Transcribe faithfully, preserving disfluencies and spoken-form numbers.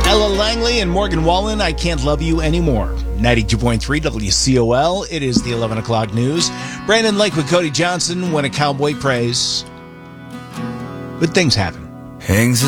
Ella Langley and Morgan Wallen, I Can't Love You Anymore. ninety-two point three W C O L. It is the eleven o'clock news. Brandon Lake with Cody Johnson. When a cowboy prays, good things happen. Hangs